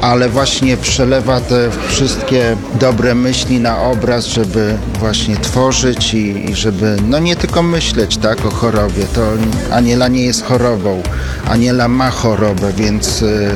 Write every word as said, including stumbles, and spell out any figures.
ale właśnie przelewa te wszystkie dobre myśli na obraz, żeby właśnie tworzyć i, i żeby no nie tylko myśleć, tak, o chorobie. To Aniela nie jest chorobą. Aniela ma chorobę, więc